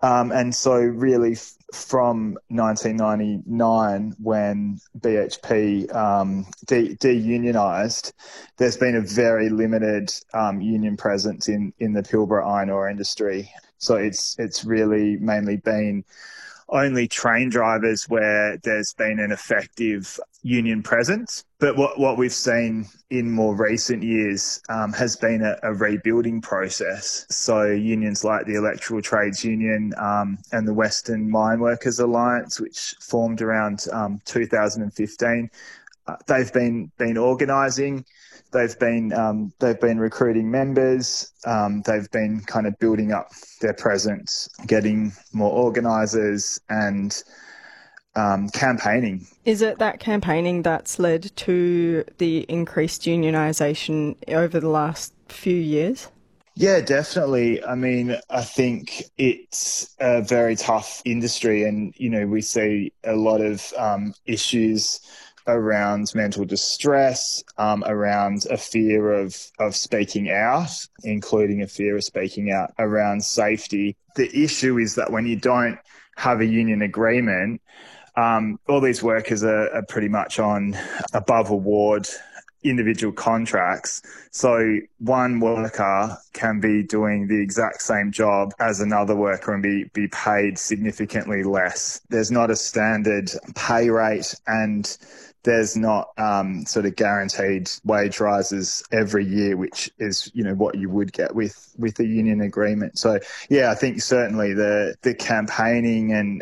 And so really from 1999, when BHP deunionised, there's been a very limited union presence in the Pilbara iron ore industry. So it's really mainly been only train drivers where there's been an effective union presence. But what we've seen in more recent years has been a rebuilding process. So unions like the Electrical Trades Union and the Western Mine Workers Alliance, which formed around 2015, they've been organising. They've been recruiting members. They've been kind of building up their presence, getting more organisers and campaigning. Is it that campaigning that's led to the increased unionisation over the last few years? Yeah, definitely. I mean, I think it's a very tough industry, and, we see a lot of issues around mental distress, around a fear of speaking out, including a fear of speaking out around safety. The issue is that when you don't have a union agreement, all these workers are pretty much on above award individual contracts. So one worker can be doing the exact same job as another worker and be paid significantly less. There's not a standard pay rate, and there's not sort of guaranteed wage rises every year, which is, what you would get with a union agreement. So, yeah, I think certainly the campaigning and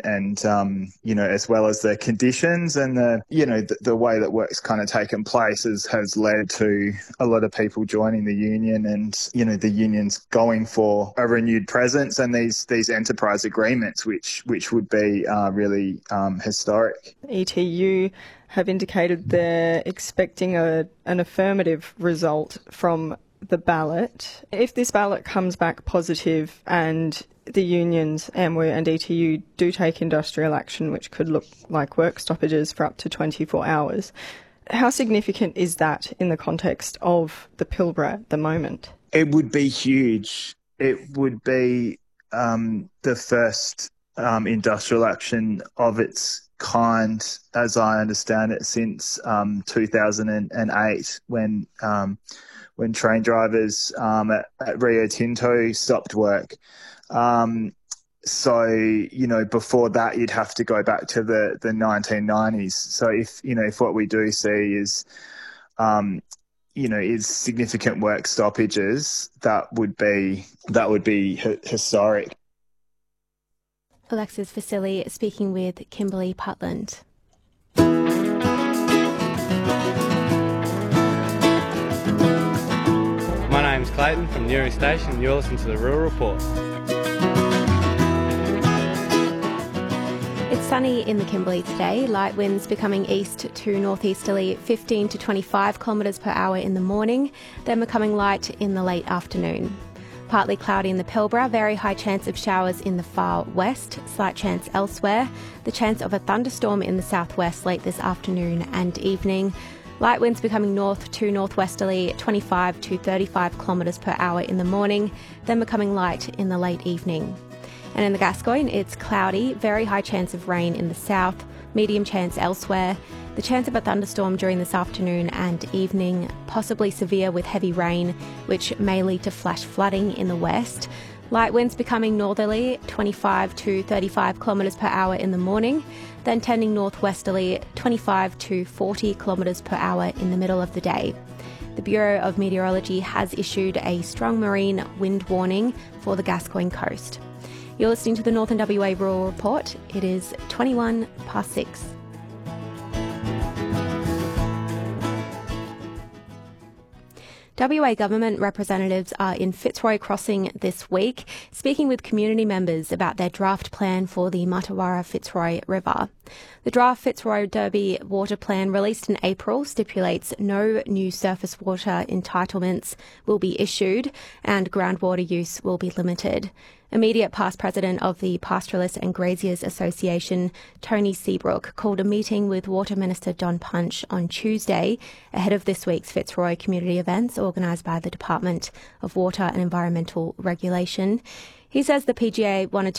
as well as the conditions and the way that work's kind of taken place has led to a lot of people joining the union, and, the unions going for a renewed presence and these enterprise agreements, which would be really historic. ETU have indicated they're expecting an affirmative result from the ballot. If this ballot comes back positive and the unions, AMWU and ETU, do take industrial action, which could look like work stoppages for up to 24 hours, how significant is that in the context of the Pilbara at the moment? It would be huge. It would be the first industrial action of its kind, as I understand it, since 2008, when train drivers at Rio Tinto stopped work. So, before that, you'd have to go back to the 1990s. So if what we do see is significant work stoppages, that would be historic. Alexis Vasili speaking with Kimberly Putland. My name's Clayton from Newry Station, and you're listening to the Rural Report. It's sunny in the Kimberley today. Light winds becoming east to northeasterly 15 to 25 kilometres per hour in the morning, then becoming light in the late afternoon. Partly cloudy in the Pilbara, very high chance of showers in the far west, slight chance elsewhere. The chance of a thunderstorm in the southwest late this afternoon and evening. Light winds becoming north to northwesterly 25 to 35 kilometres per hour in the morning, then becoming light in the late evening. And in the Gascoyne, it's cloudy, very high chance of rain in the south, medium chance elsewhere. The chance of a thunderstorm during this afternoon and evening, possibly severe with heavy rain, which may lead to flash flooding in the west. Light winds becoming northerly, 25 to 35 kilometres per hour in the morning, then tending northwesterly, 25 to 40 kilometres per hour in the middle of the day. The Bureau of Meteorology has issued a strong marine wind warning for the Gascoyne coast. You're listening to the Northern WA Rural Report. It is 21 past 6. WA government representatives are in Fitzroy Crossing this week, speaking with community members about their draft plan for the Matawara Fitzroy River. The draft Fitzroy Derby water plan released in April stipulates no new surface water entitlements will be issued and groundwater use will be limited. Immediate past president of the Pastoralists and Graziers Association, Tony Seabrook, called a meeting with Water Minister Don Punch on Tuesday ahead of this week's Fitzroy community events organised by the Department of Water and Environmental Regulation. He says the PGA wanted